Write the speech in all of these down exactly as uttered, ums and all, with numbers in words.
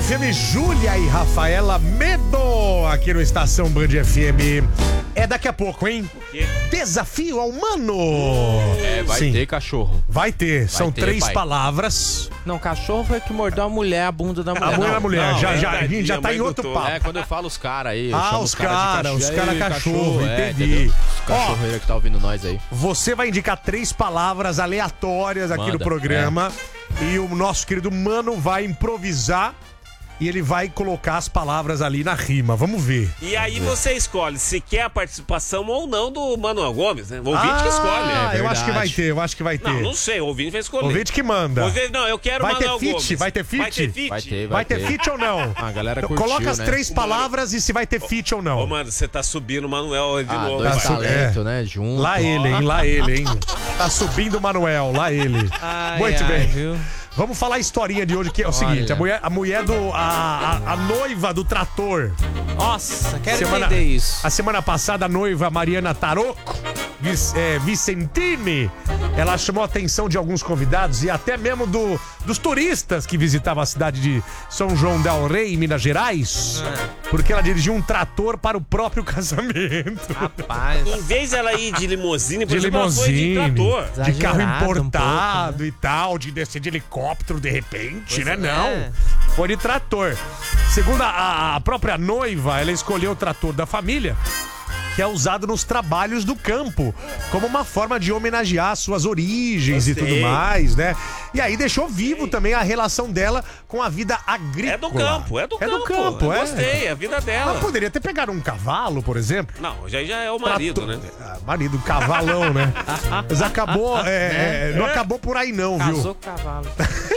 F M, Júlia e Rafaela Medo, aqui no Estação Band F M. É daqui a pouco, hein? O quê? Desafio ao humano. É, vai Sim. ter cachorro. Vai ter. Vai São ter, três pai. palavras. Não, cachorro foi que mordeu a mulher, a bunda da mulher. A mulher, a mulher. não, já, é já, verdade, a gente já a tá mãe em do outro Tô. papo. É, quando eu falo os caras aí, eu Ah, chamo os os caras cara, de os cachorro. cara Ei, cachorro, é, entendi. entendeu? Os Ó. cachorreiros que tá ouvindo nós aí. Você vai indicar três palavras aleatórias aqui Manda, no programa. E o nosso querido Mano vai improvisar. E ele vai colocar as palavras ali na rima. Vamos ver. E aí você escolhe se quer a participação ou não do Manuel Gomes, né? O ouvinte ah, que escolhe. eu verdade. acho que vai ter, eu acho que vai ter. Não, não sei, o ouvinte vai escolher. Ouvinte que manda. O ouvinte- Não, eu quero o Vai ter Manuel feat? Gomes. Vai ter feat? Vai ter feat? Vai ter, Vai ter feat ou não? A galera Então, curtiu, coloca as né? três palavras e se vai ter feat ou não. Ô, mano, você tá subindo o Manuel de Ah, novo. dois vai. Tá su- talentos, é. né? Junto. Lá ele, hein? Lá ele, hein? Tá subindo o Manuel, lá ele. Ai, Muito ai, bem. viu? Vamos falar a historinha de hoje, que é o seguinte: a mulher, a mulher do. A, a, a noiva do trator. Nossa, quero Semana- entender isso. A semana passada, a noiva Mariana Taroco, Vic- é, Vicentini, ela chamou a atenção de alguns convidados e até mesmo do, dos turistas que visitavam a cidade de São João del Rei, em Minas Gerais, porque ela dirigiu um trator para o próprio casamento. Rapaz. Em vez dela ir de limusine, por De exemplo, ela foi de limusine, trator. de carro Exagerado um importado pouco, né? e tal, de descer de helicóptero de repente, Pois né? é. Não. Foi de trator. Segundo a, a própria noiva, ela escolheu o trator da família, que é usado nos trabalhos do campo, como uma forma de homenagear suas origens e Gostei. tudo mais, né? E aí deixou vivo também a relação dela com a vida agrícola. É do campo, é do É campo. do campo, Eu é. Gostei, é a vida Ela dela. poderia ter pegado um cavalo, por exemplo. Não, já, já é o marido, Trator- né? Ah, marido, cavalão, né? Mas acabou, é, é, não acabou por aí não, viu? Casou com o cavalo.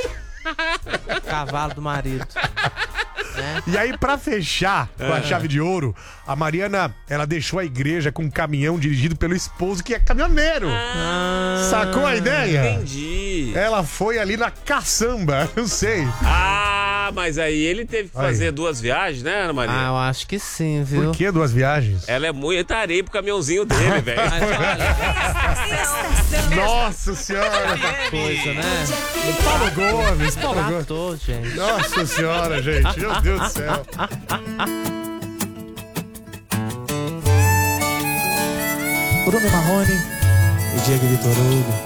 Cavalo do marido. Né? E aí, pra fechar com a chave de ouro, a Mariana, ela deixou a igreja com um caminhão dirigido pelo esposo, que é caminhoneiro. Sacou a ideia? Entendi. Ela foi ali na caçamba, não sei. Ah, mas aí ele teve que Aí. fazer duas viagens, né, Ana Maria? Ah, eu acho que sim, viu? Por que duas viagens? Ela é muito areia pro caminhãozinho dele, velho. Mas olha, Nossa senhora! coisa, né? Paulo Gomes, Paulo Gomes. Tratou, gente. Nossa senhora, gente, meu Deus do céu. Bruno Marrone e Diego Vitor Hugo.